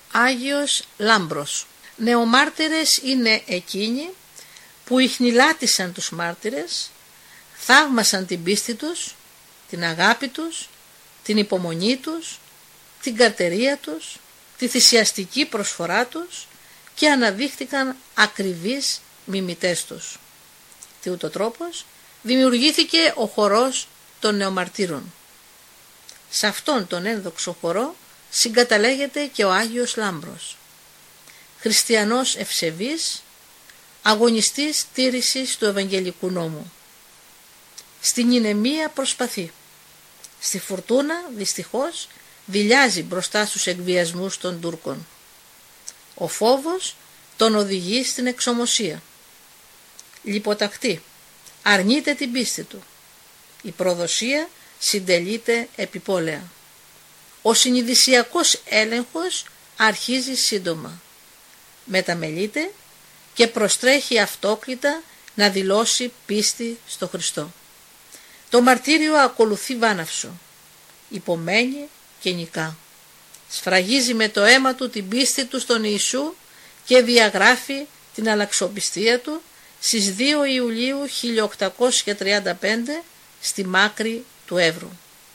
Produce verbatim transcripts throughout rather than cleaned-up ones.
Άγιος Λάμπρος. Νεομάρτυρες είναι εκείνοι που ιχνηλάτησαν τους μάρτυρες, θαύμασαν την πίστη τους, την αγάπη τους, την υπομονή τους, την καρτερία τους, τη θυσιαστική προσφορά τους και αναδείχθηκαν ακριβείς μιμητές τους. Τι ούτω τρόπος δημιουργήθηκε ο χορός των νεομαρτύρων. Σε αυτόν τον ένδοξο χορό συγκαταλέγεται και ο Άγιος Λάμπρος, χριστιανός ευσεβής, αγωνιστής τήρησης του Ευαγγελικού νόμου. Στην ηνεμία προσπαθεί, στη φουρτούνα δυστυχώς δειλιάζει μπροστά στους εκβιασμούς των Τούρκων. Ο φόβος τον οδηγεί στην εξωμοσία. Λιποτακτεί, αρνείται την πίστη του. Η προδοσία συντελείται επιπόλαια. Ο συνειδησιακός έλεγχος αρχίζει σύντομα. Μεταμελείται και προστρέχει αυτόκριτα να δηλώσει πίστη στο Χριστό. Το μαρτύριο ακολουθεί βάναυσο, υπομένει και νικά. Σφραγίζει με το αίμα του την πίστη του στον Ιησού και διαγράφει την αλλαξοπιστία του στις δύο Ιουλίου χίλια οκτακόσια τριάντα πέντε στη μάκρη του Εύρου.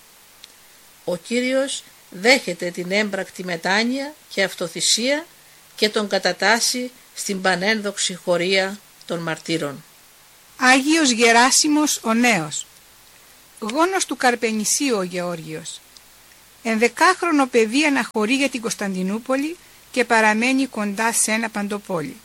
Ο Κύριος δέχεται την έμπρακτη μετάνοια και αυτοθυσία και τον κατατάσσει στην πανένδοξη χωρία των μαρτύρων. Άγιος Γεράσιμος ο Νέος. Γόνος του Καρπενησίου ο Γεώργιος. Ενδεκάχρονο παιδί αναχωρεί για την Κωνσταντινούπολη και παραμένει κοντά σε ένα παντοπόλι.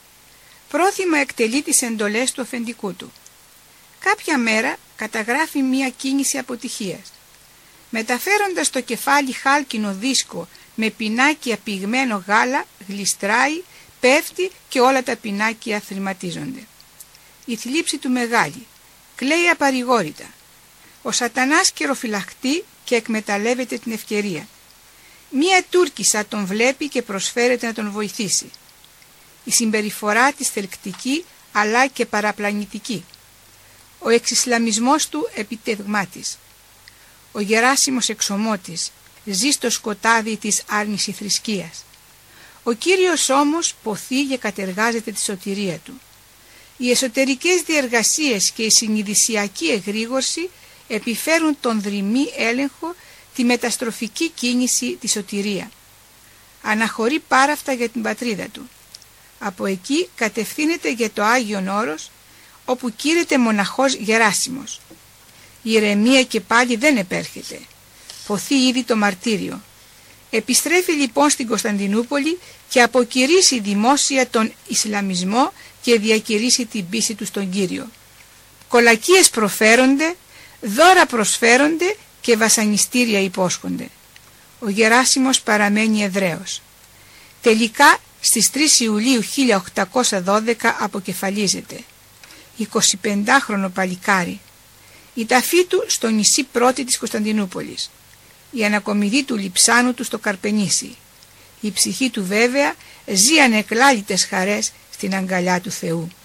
Πρόθυμα εκτελεί τις εντολές του αφεντικού του. Κάποια μέρα καταγράφει μία κίνηση αποτυχίας. Μεταφέροντας το κεφάλι χάλκινο δίσκο με πινάκια πυγμένο γάλα, γλιστράει, πέφτει και όλα τα πινάκια θρηματίζονται. Η θλίψη του μεγάλη, κλαίει απαρηγόρητα. Ο σατανάς καιροφυλαχτεί και εκμεταλλεύεται την ευκαιρία. Μία Τούρκισσα τον βλέπει και προσφέρεται να τον βοηθήσει. Η συμπεριφορά της θελκτική αλλά και παραπλανητική. Ο εξισλαμισμός του επιτεύγμά της. Ο Γεράσιμος εξομότης ζει στο σκοτάδι της άρνηση θρησκείας. Ο Κύριος όμως ποθεί και κατεργάζεται τη σωτηρία του. Οι εσωτερικές διεργασίες και η συνειδησιακή εγρήγορση επιφέρουν τον δρυμή έλεγχο, τη μεταστροφική κίνηση, τη σωτηρία. Αναχωρεί πάρα αυτά για την πατρίδα του. Από εκεί κατευθύνεται για το Άγιον Όρος, όπου κήρεται μοναχός Γεράσιμος. Η ηρεμία και πάλι δεν επέρχεται. Ποθεί ήδη το μαρτύριο. Επιστρέφει λοιπόν στην Κωνσταντινούπολη και αποκηρύσει δημόσια τον Ισλαμισμό και διακηρύσει την πίστη του στον Κύριο. Κολακίες προφέρονται, δώρα προσφέρονται και βασανιστήρια υπόσχονται. Ο Γεράσιμος παραμένει Εβραίος. Τελικά στις τρεις Ιουλίου χίλια οκτακόσια δώδεκα αποκεφαλίζεται. εικοσιπεντάχρονο παλικάρι. Η ταφή του στο νησί πρώτη της Κωνσταντινούπολης. Η ανακομιδή του λιψάνου του στο Καρπενήσι. Η ψυχή του βέβαια ζει ανεκλάλητες χαρές στην αγκαλιά του Θεού.